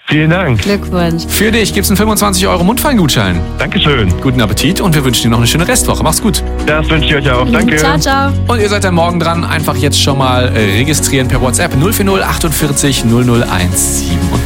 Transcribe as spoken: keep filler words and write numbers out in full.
Vielen Dank. Glückwunsch. Für dich gibt's einen fünfundzwanzig Euro Mundfallgutschein. Dankeschön. Guten Appetit und wir wünschen dir noch eine schöne Restwoche. Mach's gut. Das wünsche ich euch auch. Danke. Ciao, ciao. Und ihr seid dann morgen dran. Einfach jetzt schon mal registrieren per WhatsApp null vier null achtundvierzig null null eins siebenundvierzig.